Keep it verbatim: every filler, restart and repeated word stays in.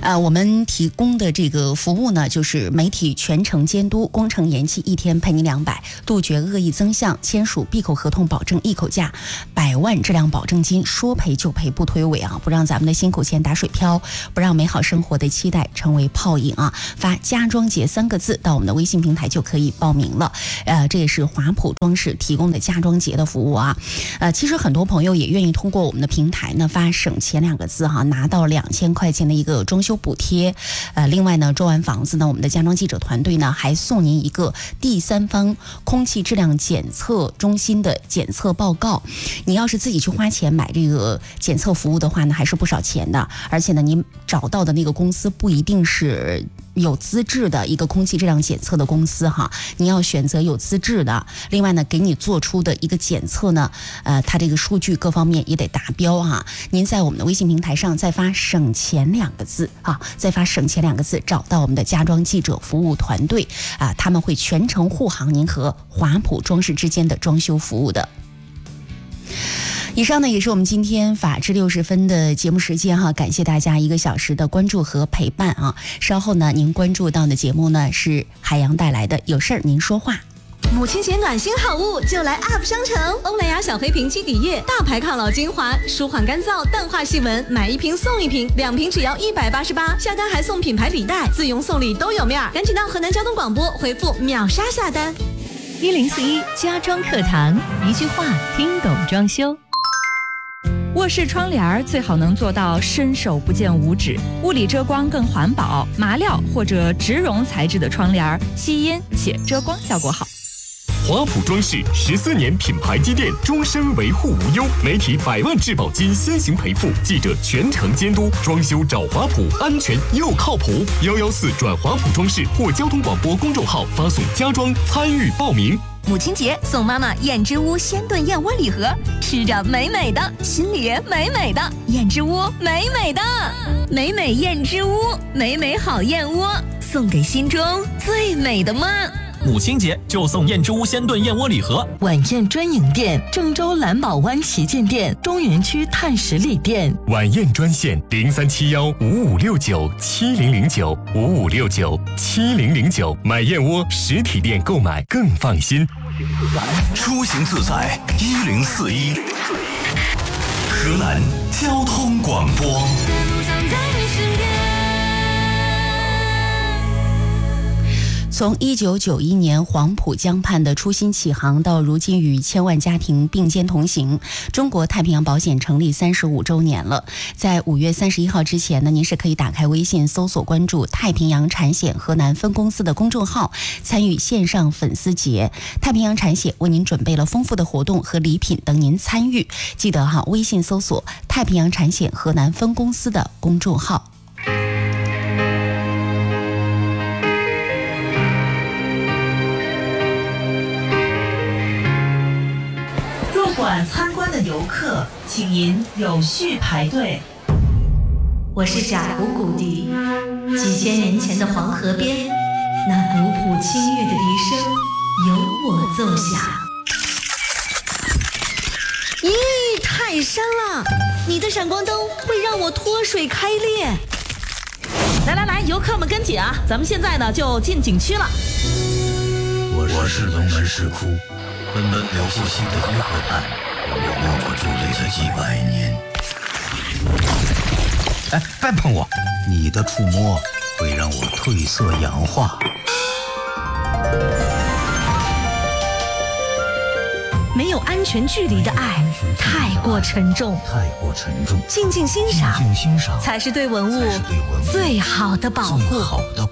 呃，我们提供的这个服务呢，就是媒体全程监督，工程延期一天赔你两百，杜绝恶意增项，签署闭口合同，保证一口价，百万质量保证金，说赔就赔，不推诿啊，不让咱们的辛苦钱打水漂，不让美好生活的期待成为泡影啊！发家装节三个字到我们的微信平台就可以报名了。呃，这也是华普装饰提供的家装节的服务啊。呃，其实很多朋友也愿意通过我们的平台呢发省钱两个字哈，拿到两千块钱的一个装修补贴。呃，另外呢，装完房子呢，我们的家装记者团队呢还送您一个第三方空气质量检测中心的检测报告。你要是自己去花钱买这个检测服务的话呢，还是不少钱的。而且呢，你找到的那个公司不一定是有资质的一个空气质量检测的公司哈，你要选择有资质的。另外呢，给你做出的一个检测呢，呃，它这个数据各方面也得达标啊。您在我们的微信平台上再发省钱两个字啊，再发省钱两个字，找到我们的家装记者服务团队啊，他们会全程护航您和华普装饰之间的装修服务的。以上呢也是我们今天法治六十分的节目时间哈，感谢大家一个小时的关注和陪伴啊。稍后呢，您关注到的节目呢是海洋带来的有事儿您说话。 母亲节暖心好物就来 U P 商城，欧莱雅小黑瓶基底液，大牌抗老精华，舒缓干燥，淡化细纹，买一瓶送一瓶，两瓶只要一百八十八，下单还送品牌礼袋，自用送礼都有面儿，赶紧到河南交通广播回复秒杀下单。 一零四一家装课堂，一句话听懂装修。卧室窗帘最好能做到伸手不见五指，物理遮光更环保，麻料或者植绒材质的窗帘吸音且遮光效果好。 华普装饰十四年品牌积淀，终身维护无忧，媒体百万质保金先行赔付，记者全程监督，装修找华普，安全又靠谱。幺幺四转华普装饰或交通广播公众号发送家装参与报名。 母亲节送妈妈燕之屋鲜炖燕窝礼盒，吃着美美的，心里也美美的。燕之屋美美的，美美燕之屋，美美好燕窝，送给心中最美的妈。 母亲节就送燕之屋鲜炖燕窝礼盒。 晚宴专营店：郑州蓝宝湾旗舰店、中原区碳十里店。 晚宴专线零三七幺五五六九七零零九五五六九七零零九。买燕窝实体店购买更放心。 出行自在一零四一，河南交通广播。 从一九九一年黄浦江畔的初心起航，到如今与千万家庭并肩同行，中国太平洋保险成立三十五周年了。在五月三十一号之前呢，您是可以打开微信搜索关注太平洋产险河南分公司的公众号，参与线上粉丝节。太平洋产险为您准备了丰富的活动和礼品等您参与。记得哈，微信搜索太平洋产险河南分公司的公众号。 馆参观的游客，请您有序排队。 我是贾湖谷笛，几千年前的黄河边，那古朴清越的笛声由我奏响。咦，太深了！你的闪光灯会让我脱水开裂。 来来来，游客们跟紧啊！咱们现在呢就进景区了。 我是龙门石窟。奔奔流过溪的黑河畔，我默默伫立了几百年。哎，别碰我！你的触摸会让我褪色氧化。 没有安全距离的爱太过沉重， 太过沉重。 静静欣赏， 静静欣赏才是对文物最好的保护。